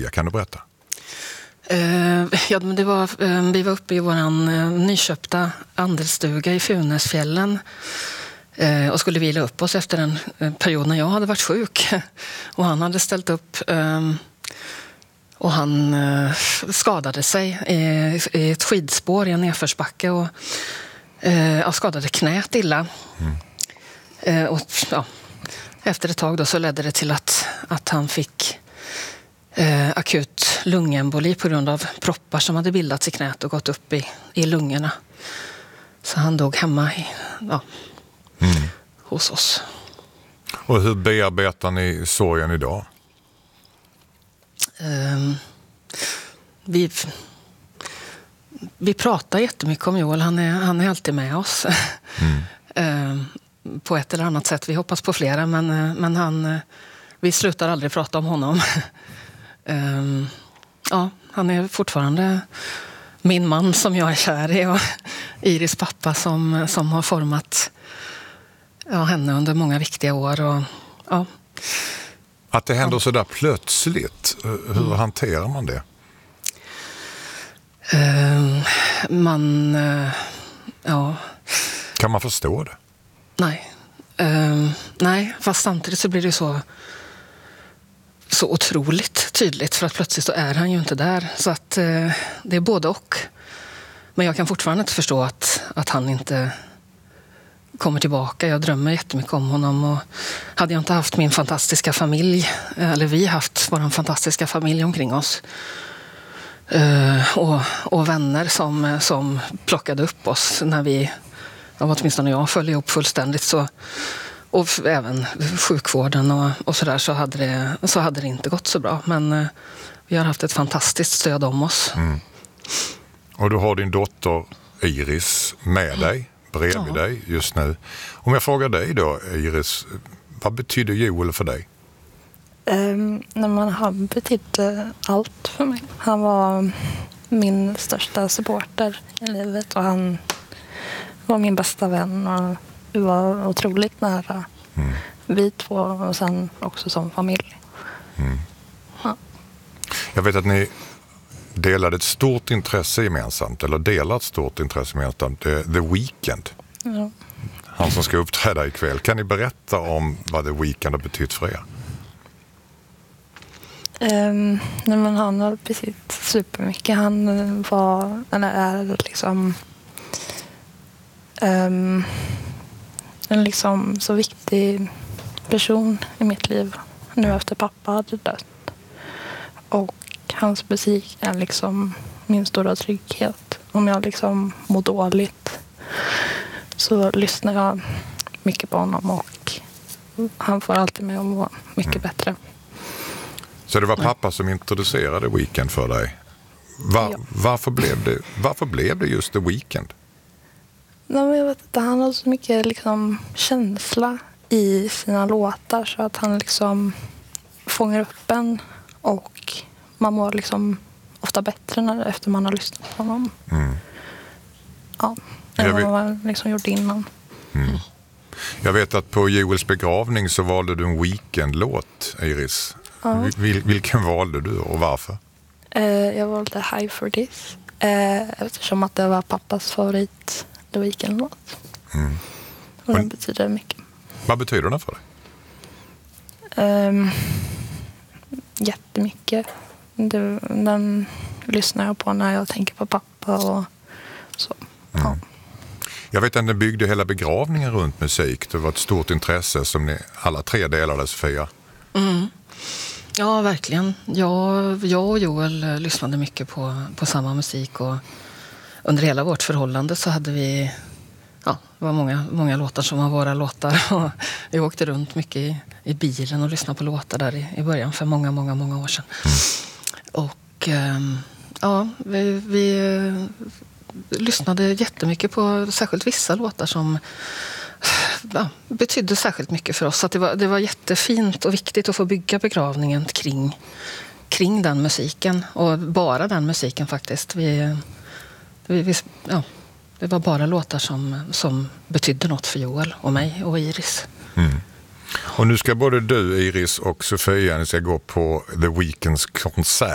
Sofia, kan du berätta? Ja, men det var, vi var uppe i våran nyköpta andelsstuga i Funäsfjällen och skulle vila upp oss efter en period när jag hade varit sjuk. Och han hade ställt upp och han skadade sig i ett skidspår i en nedförsbacke och skadade knät illa. Och, efter ett tag då så ledde det till att han fick akut lungemboli på grund av proppar som hade bildats i knät och gått upp i lungorna. Så han dog hemma hos oss. Och hur bearbetar ni sorgen idag? Vi pratar jättemycket om Joel. Han är alltid med oss. På ett eller annat sätt. Vi hoppas på flera, men vi slutar aldrig prata om honom. Han är fortfarande min man som jag är kär i och Iris pappa som har format henne under många viktiga år. Och, Att det händer så där plötsligt, hur hanterar man det? Kan man förstå det? Nej, fast samtidigt så blir det så otroligt tydligt, för att plötsligt så är han ju inte där. Så att det är både och. Men jag kan fortfarande inte förstå att han inte kommer tillbaka. Jag drömmer jättemycket om honom, och hade jag inte haft min fantastiska familj, eller vi haft vår fantastiska familj omkring oss, och vänner som plockade upp oss när vi, åtminstone jag, föll ihop fullständigt, så, och även sjukvården och sådär, så hade det inte gått så bra. Men vi har haft ett fantastiskt stöd om oss. Och du har din dotter Iris med dig, bredvid dig just nu. Om jag frågar dig då, Iris, vad betyder Joel för dig? Han betydde allt för mig. Han var min största supporter i livet, och han var min bästa vän, och vi var otroligt nära. Vi två, och sen också som familj. Ja. Jag vet att ni delade ett stort intresse gemensamt, eller delar ett stort intresse gemensamt, The Weeknd. Ja. Han som ska uppträda ikväll. Kan ni berätta om vad The Weeknd har betytt för er? Han har betytt supermycket. Han var, eller är liksom en liksom så viktig person i mitt liv nu efter pappa hade dött. Och hans musik är liksom min stora trygghet. Om jag liksom mår dåligt så lyssnar jag mycket på honom, och han får alltid mig att må mycket bättre. Så det var pappa som introducerade Weeknd för dig? Varför blev det just The Weeknd? Jag vet inte, han har så mycket liksom känsla i sina låtar, så att han liksom fångar upp en, och man mår liksom ofta bättre efter man har lyssnat på honom. Än vad man liksom gjort innan. Jag vet att på Joels begravning så valde du en Weeknd-låt, Iris. Vilken valde du och varför? Jag valde High for This, eftersom att det var pappas favorit The Weeknd-låt. Och den betyder mycket. Vad betyder den för dig? Jättemycket. Den lyssnar jag på när jag tänker på pappa och så. Ja. Jag vet att ni byggde hela begravningen runt musik. Det var ett stort intresse som ni alla tre delade, Sofia. Ja, verkligen. Jag och Joel lyssnade mycket på samma musik, och under hela vårt förhållande så hade vi, det var många låtar som var våra låtar, och vi åkte runt mycket i bilen och lyssnade på låtar där i början för många år sedan. Och vi lyssnade jättemycket på särskilt vissa låtar som betydde särskilt mycket för oss. Så att det var jättefint och viktigt att få bygga begravningen kring den musiken, och bara den musiken faktiskt. Det var bara låtar som betydde något för Joel och mig och Iris. Och nu ska både du, Iris, och Sofia, ni ska gå på The Weeknds konsert